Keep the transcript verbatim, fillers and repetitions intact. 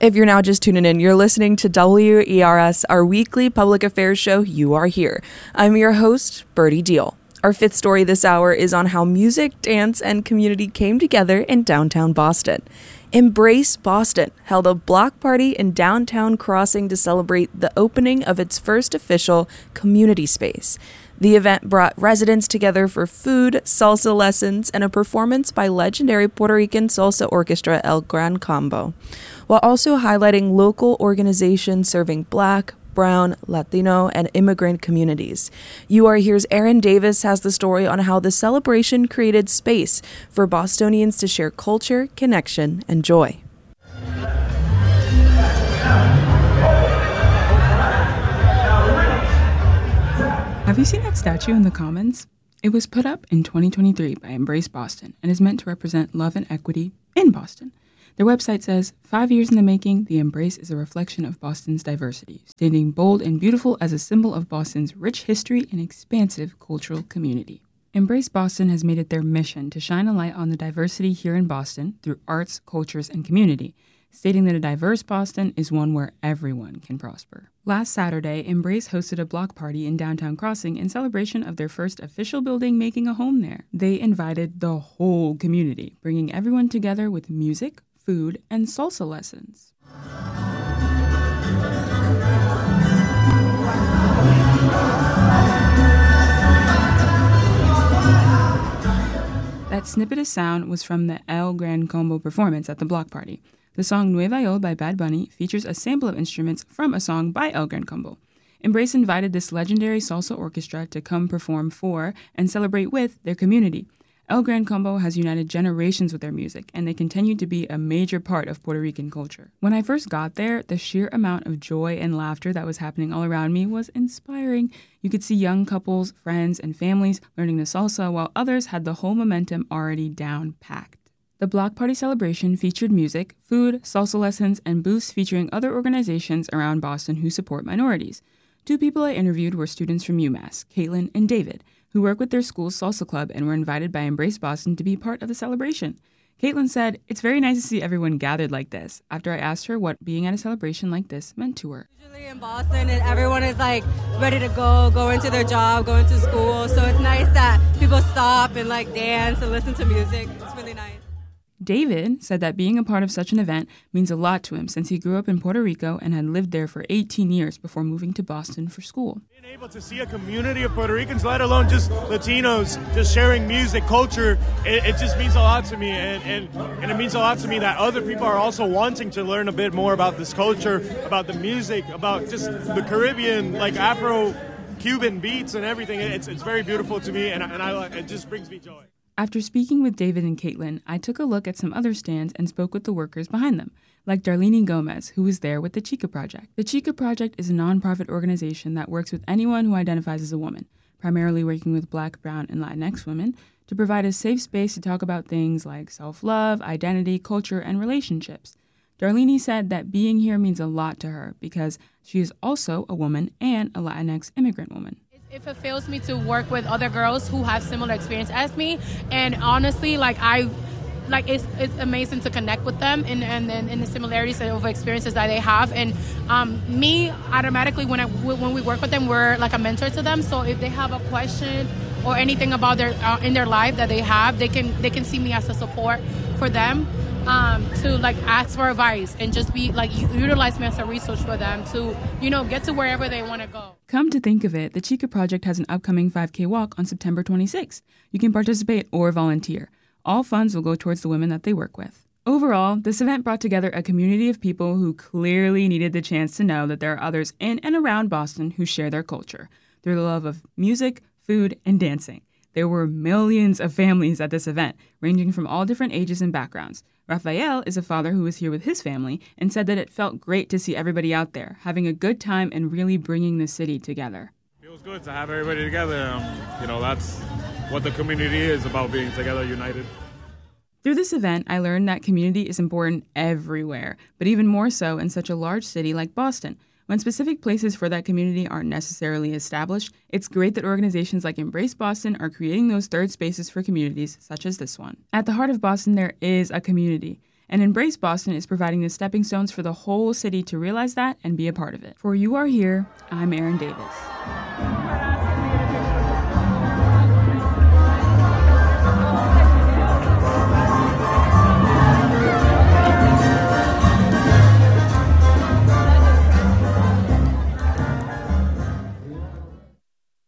If you're now just tuning in, you're listening to W E R S, our weekly public affairs show, You Are Here. I'm your host, Birdie Deal. Our fifth story this hour is on how music, dance, and community came together in downtown Boston. Embrace Boston held a block party in downtown Crossing to celebrate the opening of its first official community space. The event brought residents together for food, salsa lessons, and a performance by legendary Puerto Rican salsa orchestra El Gran Combo, while also highlighting local organizations serving Black, Brown, Latino, and immigrant communities. You Are Here's Aaron Davis has the story on how the celebration created space for Bostonians to share culture, connection, and joy. Have you seen that statue in the Commons? It was put up in twenty twenty-three by Embrace Boston and is meant to represent love and equity in Boston. Their website says, five years in the making, the Embrace is a reflection of Boston's diversity, standing bold and beautiful as a symbol of Boston's rich history and expansive cultural community. Embrace Boston has made it their mission to shine a light on the diversity here in Boston through arts, cultures, and community, stating that a diverse Boston is one where everyone can prosper. Last Saturday, Embrace hosted a block party in downtown Crossing in celebration of their first official building making a home there. They invited the whole community, bringing everyone together with music, food, and salsa lessons. That snippet of sound was from the El Gran Combo performance at the block party. The song Nueva York by Bad Bunny features a sample of instruments from a song by El Gran Combo. Embrace invited this legendary salsa orchestra to come perform for and celebrate with their community. El Gran Combo has united generations with their music, and they continue to be a major part of Puerto Rican culture. When I first got there, the sheer amount of joy and laughter that was happening all around me was inspiring. You could see young couples, friends, and families learning the salsa, while others had the whole momentum already down-packed. The block party celebration featured music, food, salsa lessons, and booths featuring other organizations around Boston who support minorities. Two people I interviewed were students from UMass, Caitlin and David, who work with their school's salsa club and were invited by Embrace Boston to be part of the celebration. Caitlin said, "It's very nice to see everyone gathered like this," after I asked her what being at a celebration like this meant to her. Usually in Boston, and everyone is like ready to go, go into their job, go into school, so it's nice that people stop and like dance and listen to music. It's really nice. David said that being a part of such an event means a lot to him since he grew up in Puerto Rico and had lived there for eighteen years before moving to Boston for school. Being able to see a community of Puerto Ricans, let alone just Latinos, just sharing music, culture, it, it just means a lot to me. And, and, and it means a lot to me that other people are also wanting to learn a bit more about this culture, about the music, about just the Caribbean, like Afro-Cuban beats and everything. It's, it's very beautiful to me, and, and I, it just brings me joy. After speaking with David and Caitlin, I took a look at some other stands and spoke with the workers behind them, like Darlene Gomez, who was there with the Chica Project. The Chica Project is a nonprofit organization that works with anyone who identifies as a woman, primarily working with Black, Brown, and Latinx women, to provide a safe space to talk about things like self-love, identity, culture, and relationships. Darlene said that being here means a lot to her because she is also a woman and a Latinx immigrant woman. It fulfills me to work with other girls who have similar experience as me, and honestly, like I, like it's it's amazing to connect with them and and and, and the similarities of experiences that they have. And um, me automatically when I when we work with them, we're like a mentor to them. So if they have a question or anything about their uh, in their life that they have, they can they can see me as a support for them. Um, to like ask for advice and just be like utilize me as a resource for them to, you know, get to wherever they want to go. Come to think of it, the Chica Project has an upcoming five K walk on September twenty-sixth. You can participate or volunteer. All funds will go towards the women that they work with. Overall, this event brought together a community of people who clearly needed the chance to know that there are others in and around Boston who share their culture through the love of music, food, and dancing. There were millions of families at this event, ranging from all different ages and backgrounds. Rafael is a father who was here with his family and said that it felt great to see everybody out there, having a good time and really bringing the city together. It feels good to have everybody together. Um, you know, that's what the community is about, being together, united. Through this event, I learned that community is important everywhere, but even more so in such a large city like Boston. When specific places for that community aren't necessarily established, it's great that organizations like Embrace Boston are creating those third spaces for communities such as this one. At the heart of Boston, there is a community. And Embrace Boston is providing the stepping stones for the whole city to realize that and be a part of it. For You Are Here, I'm Erin Davis.